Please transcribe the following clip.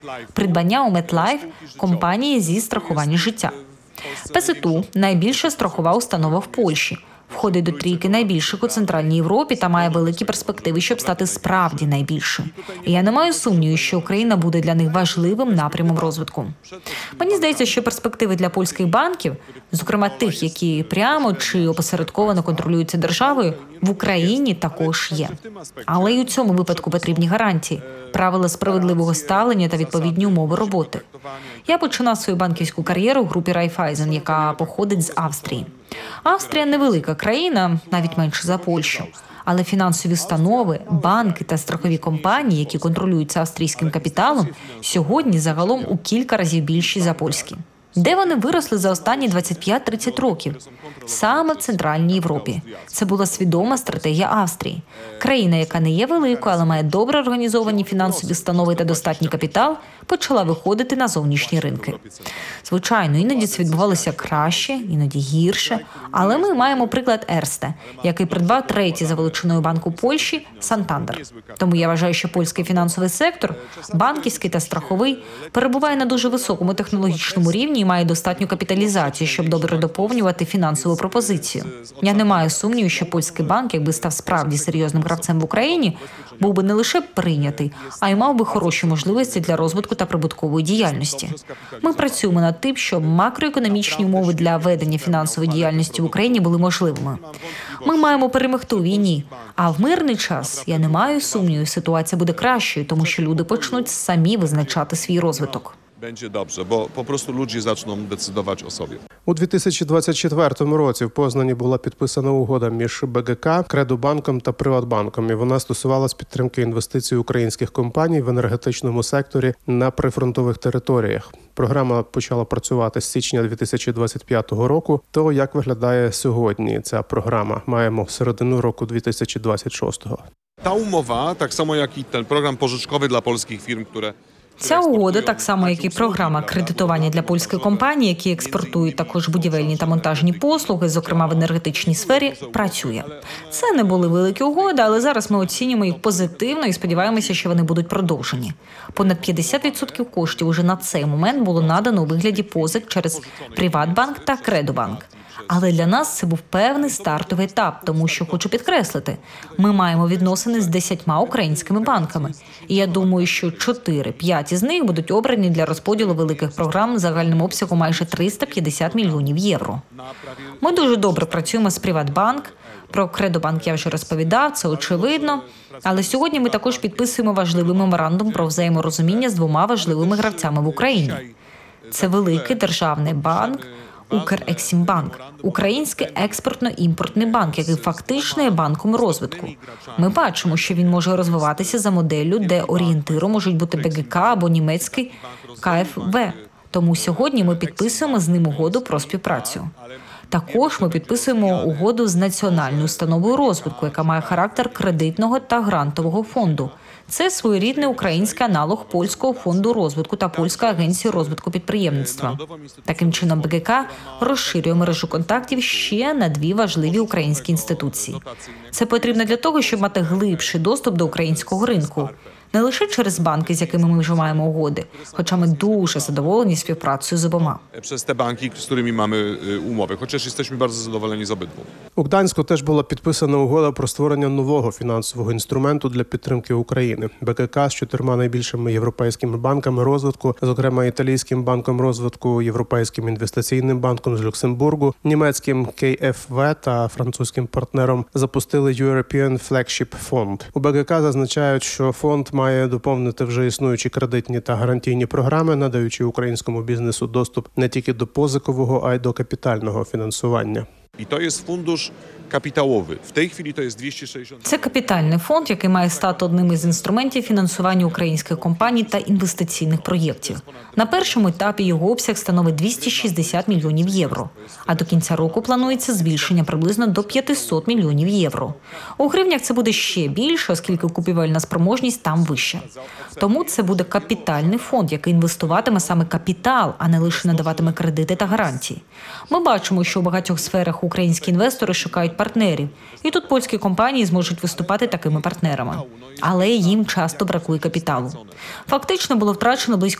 Придбання у MetLife – компанії зі страхування життя. PZU – найбільша страхова установа в Польщі. Входить до трійки найбільших у Центральній Європі та має великі перспективи, щоб стати справді найбільшою. І я не маю сумніву, що Україна буде для них важливим напрямом розвитку. Мені здається, що перспективи для польських банків, зокрема тих, які прямо чи опосередковано контролюються державою, в Україні також є. Але й у цьому випадку потрібні гарантії, правила справедливого ставлення та відповідні умови роботи. Я починав свою банківську кар'єру в групі Raiffeisen, яка походить з Австрії. Австрія – невелика країна, навіть менше за Польщу. Але фінансові установи, банки та страхові компанії, які контролюються австрійським капіталом, сьогодні загалом у кілька разів більші за польські. Де вони виросли за останні 25-30 років? Саме в Центральній Європі. Це була свідома стратегія Австрії. Країна, яка не є великою, але має добре організовані фінансові установи та достатній капітал, почала виходити на зовнішні ринки. Звичайно, іноді це відбувалося краще, іноді гірше, але ми маємо приклад Ерсте, який придбав третій за величиною банк у Польщі – Сантандер. Тому я вважаю, що польський фінансовий сектор, банківський та страховий, перебуває на дуже високому технологічному рівні і має достатню капіталізацію, щоб добре доповнювати фінансову пропозицію. Я не маю сумніву, що польський банк, якби став справді серйозним гравцем в Україні, був би не лише прийнятий, а й мав би хороші можливості для розвитку та прибуткової діяльності. Ми працюємо над тим, щоб макроекономічні умови для ведення фінансової діяльності в Україні були можливими. Ми маємо перемогти у війні, а в мирний час, я не маю сумніву, ситуація буде кращою, тому що люди почнуть самі визначати свій розвиток. Będzie dobrze, bo po prostu ludzie zaczną decydować o sobie. У 2024 році в Познані була підписана угода між БГК, Кредобанком та Приватбанком, і вона стосувалась підтримки інвестицій українських компаній в енергетичному секторі на прифронтових територіях. Програма почала працювати з січня 2025 року. То як виглядає сьогодні ця програма? Маємо середину року 2026-го. Ta umowa, tak samo jak i ten program pożyczkowy dla polskich firm, które Ця угода, так само як і програма кредитування для польських компаній, які експортують також будівельні та монтажні послуги, зокрема в енергетичній сфері, працює. Це не були великі угоди, але зараз ми оцінюємо їх позитивно і сподіваємося, що вони будуть продовжені. Понад 50% коштів уже на цей момент було надано у вигляді позик через Приватбанк та Кредобанк. Але для нас це був певний стартовий етап, тому що, хочу підкреслити, ми маємо відносини з 10 українськими банками. І я думаю, що 4-5 із них будуть обрані для розподілу великих програм загальним обсягом майже 350 мільйонів євро. Ми дуже добре працюємо з Приватбанк. Про Кредобанк я вже розповідав, це очевидно. Але сьогодні ми також підписуємо важливий меморандум про взаєморозуміння з 2 важливими гравцями в Україні. Це великий державний банк, Укрексімбанк – український експортно-імпортний банк, який фактично є банком розвитку. Ми бачимо, що він може розвиватися за моделлю, де орієнтиром можуть бути БГК або німецький КФВ. Тому сьогодні ми підписуємо з ним угоду про співпрацю. Також ми підписуємо угоду з Національною установою розвитку, яка має характер кредитного та грантового фонду. Це своєрідний український аналог Польського фонду розвитку та Польської агенції розвитку підприємництва. Таким чином, БГК розширює мережу контактів ще на 2 важливі українські інституції. Це потрібно для того, щоб мати глибший доступ до українського ринку. Не лише через банки, з якими ми вже маємо угоди, хоча ми дуже задоволені співпрацею з обома. Przez te banki, z którymi mamy umowy, chociaż jesteśmy bardzo zadowoleni z obydwu. У Гданську теж була підписана угода про створення нового фінансового інструменту для підтримки України. БКК з 4 найбільшими європейськими банками розвитку, зокрема Італійським банком розвитку, Європейським інвестиційним банком з Люксембургу, німецьким КФВ та французьким партнером запустили European Flagship Fund. У БКК зазначають, що фонд має доповнити вже існуючі кредитні та гарантійні програми, надаючи українському бізнесу доступ не тільки до позикового, а й до капітального фінансування. I to jest fundusz kapitałowy. W tej chwili to jest 260... Це капітальний фонд, який має стати одним із інструментів фінансування українських компаній та інвестиційних проєктів. На першому етапі його обсяг становить 260 мільйонів євро, а до кінця року планується збільшення приблизно до 500 мільйонів євро. У гривнях це буде ще більше, оскільки купівельна спроможність там вища. Тому це буде капітальний фонд, який інвестуватиме саме капітал, а не лише надаватиме кредити та гарантії. Ми бачимо, що у багатьох сферах Українські інвестори шукають партнерів. І тут польські компанії зможуть виступати такими партнерами. Але їм часто бракує капіталу. Фактично було втрачено близько